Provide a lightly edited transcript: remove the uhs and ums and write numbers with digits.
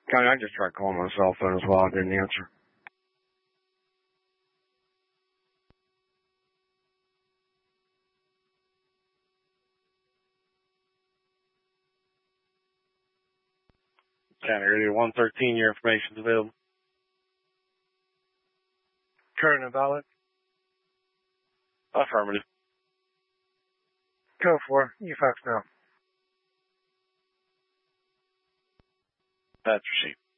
Connie, I just tried calling my cell phone as well. I didn't answer. County Radio 113, your information is available. Current and valid? Affirmative. Go for it. You fax now. That's received.